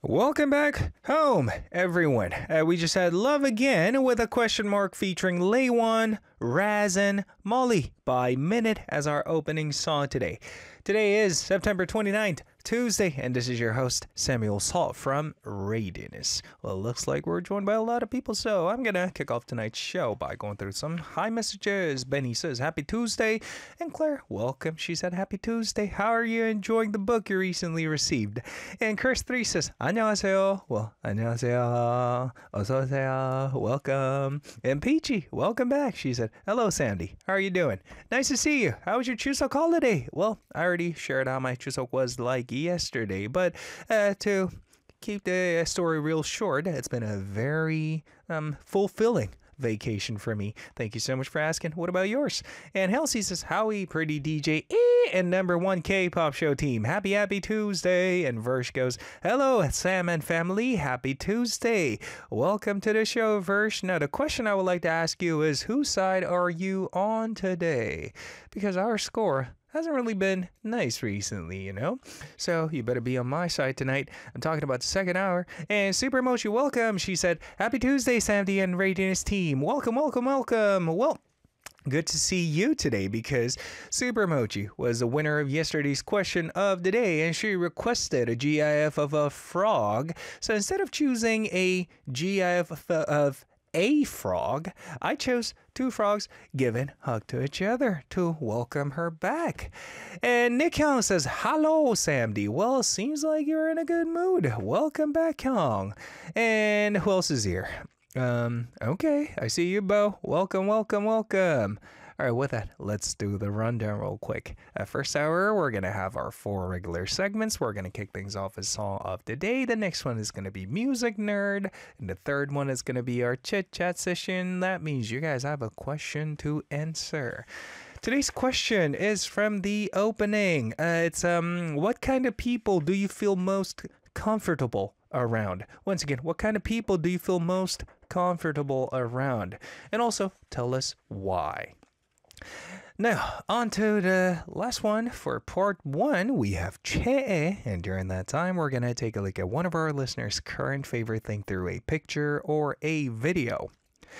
Welcome back home, everyone. We just had Love Again with a question mark featuring Laywan, Raz, and Molly by Minute as our opening song today. Today is September 29th, Tuesday, and this is your host, Samuel Salt from Radiance. Well, it looks like we're joined by a lot of people, so I'm gonna kick off tonight's show by going through some hi messages. Benny says, Happy Tuesday. And Claire, welcome. She said, Happy Tuesday. How are you enjoying the book you recently received? And Chris3 says, 안녕하세요. Well, 안녕하세요. 어서오세요. Welcome. And Peachy, welcome back. She said, hello, Sandy. How are you doing? Nice to see you. How was your Chuseok holiday? Well, I already shared how my Chuseok was like yesterday, but to keep the story real short, it's been a very fulfilling vacation for me. Thank you so much for asking. What about yours? And Halsey says, Howie, pretty DJ, and number one K-pop show team. Happy Tuesday. And Versh goes, hello, Sam and family. Happy Tuesday. Welcome to the show, Versh. Now, the question I would like to ask you is, whose side are you on today? Because our score hasn't really been nice recently, you know? So you better be on my side tonight. I'm talking about the second hour. And Super Mochi, welcome. She said, Happy Tuesday, Sandy and Radiance team. Welcome. Well, good to see you today because Super Mochi was the winner of yesterday's question of the day and she requested a GIF of a frog. So instead of choosing a GIF of a frog, I chose two frogs giving hug to each other to welcome her back. And Nick Hyung says, hello, Samdi. Well, seems like you're in a good mood. Welcome back, Hyung. And who else is here? Okay, I see you, Bo. Welcome. All right, with that, let's do the rundown real quick. At first hour, we're going to have our 4 regular segments. We're going to kick things off with Song of the Day. The next one is going to be Music Nerd. And the third one is going to be our Chit Chat session. That means you guys have a question to answer. Today's question is from the opening. It's, what kind of people do you feel most comfortable around? Once again, what kind of people do you feel most comfortable around? And also, tell us why. Now, on to the last one. For part 1, we have Che, and during that time, we're going to take a look at one of our listeners' current favorite thing through a picture or a video.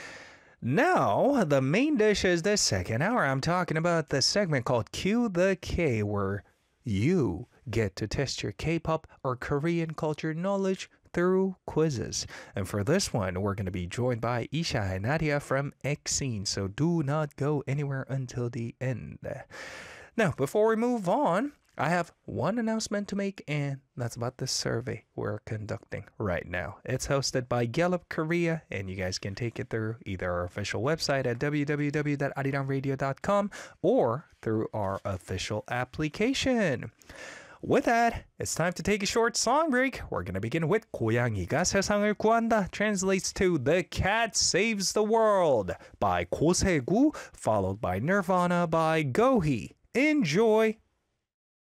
Now, the main dish is the second hour. I'm talking about the segment called Q the K, where you get to test your K-pop or Korean culture knowledge through quizzes. And for this one, we're going to be joined by Isha and Nadia from Exene, so do not go anywhere until the end. Now, before we move on, I have one announcement to make, and that's about the survey we're conducting right now. It's hosted by Gallup Korea, and you guys can take it through either our official website at www.arirangradio.com or through our official application. With that, it's time to take a short song break. We're going to begin with 고양이가 세상을 구한다. Translates to The Cat Saves the World by 고세구, followed by Nirvana by Gohee. Enjoy!